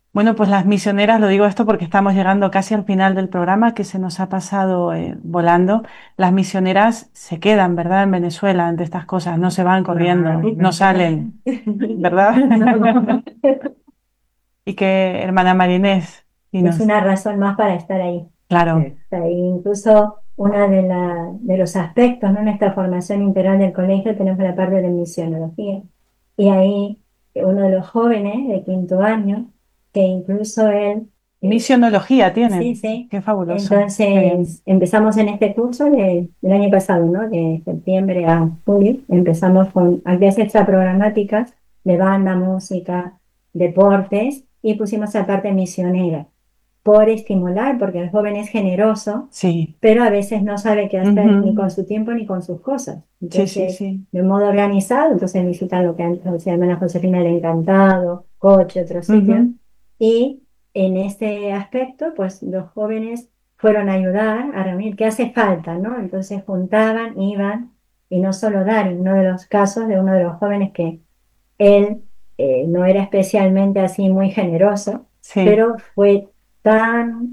Bueno, pues las misioneras, lo digo esto porque estamos llegando casi al final del programa, que se nos ha pasado volando. Las misioneras se quedan, ¿verdad? En Venezuela ante estas cosas, no se van corriendo, no salen, ¿verdad? Y que, hermana Marinés, Es dinos, una razón más para estar ahí. claro, Está ahí. Incluso uno de los aspectos, ¿no? En esta formación integral del colegio tenemos la parte de misionología. Y ahí uno de los jóvenes de quinto año, que incluso él, eh, misionología sí, tienen, sí, qué fabuloso, qué bien. entonces empezamos en este curso del año pasado, ¿no? De septiembre a julio, empezamos con actividades extraprogramáticas de banda, música, deportes, y pusimos la parte misionera por estimular, porque el joven es generoso, Sí, pero a veces no sabe qué hacer ni ujú, con su tiempo ni con sus cosas. sí, sí, Entonces, sí, de un modo organizado, entonces visitan lo que antes se llama la Josefina el Encantado, Coche, otros sitios. ujú, Y en este aspecto, pues los jóvenes fueron a ayudar a reunir qué hace falta, ¿no? Entonces juntaban, iban, y no solo dar, en uno de los casos de uno de los jóvenes que él no era especialmente así muy generoso, sí, pero fue tan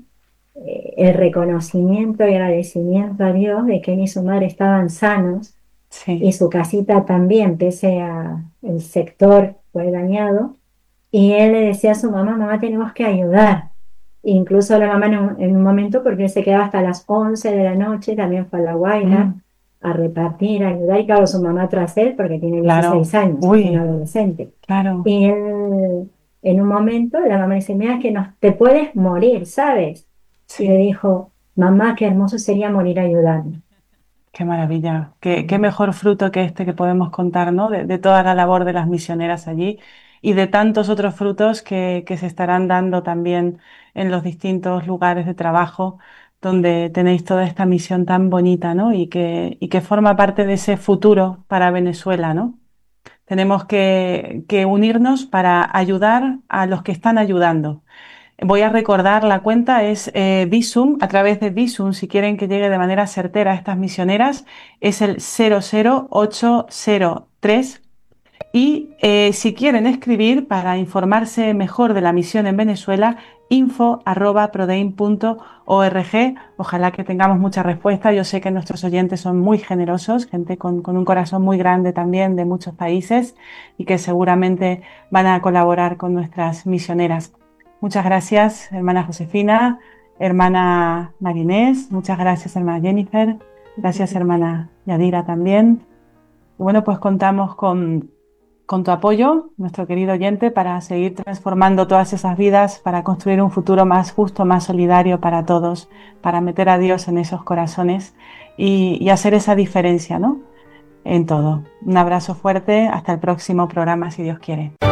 el reconocimiento y agradecimiento a Dios de que él y su madre estaban sanos y sí. su casita también, pese a el sector fue dañado. Y él le decía a su mamá, mamá, tenemos que ayudar. Incluso la mamá en un momento, porque él se quedaba hasta las 11 de la noche, también fue a La Guaira Mm, a repartir, a ayudar, y claro, su mamá tras él, porque tiene claro, 16 años, es un uy, adolescente. claro, Y él, en un momento, la mamá dice, mira que no, te puedes morir, ¿sabes? Y le sí. dijo, mamá, qué hermoso sería morir ayudando. Qué maravilla, qué mejor fruto que este que podemos contar, ¿no? De toda la labor de las misioneras allí y de tantos otros frutos que se estarán dando también en los distintos lugares de trabajo donde tenéis toda esta misión tan bonita, ¿no? Y que forma parte de ese futuro para Venezuela, ¿no? Tenemos que unirnos para ayudar a los que están ayudando. Voy a recordar, la cuenta es Visum, a través de Visum, si quieren que llegue de manera certera a estas misioneras, es el 00803. Y si quieren escribir para informarse mejor de la misión en Venezuela, info@prodeim.org. Ojalá que tengamos mucha respuesta. Yo sé que nuestros oyentes son muy generosos, gente con un corazón muy grande también de muchos países y que seguramente van a colaborar con nuestras misioneras. Muchas gracias, hermana Josefina, hermana Marinés, muchas gracias, hermana Jennifer, gracias, hermana Yadira también. Y bueno, pues contamos con tu apoyo, nuestro querido oyente, para seguir transformando todas esas vidas, para construir un futuro más justo, más solidario para todos, para meter a Dios en esos corazones y hacer esa diferencia, ¿no? En todo. Un abrazo fuerte, hasta el próximo programa, si Dios quiere.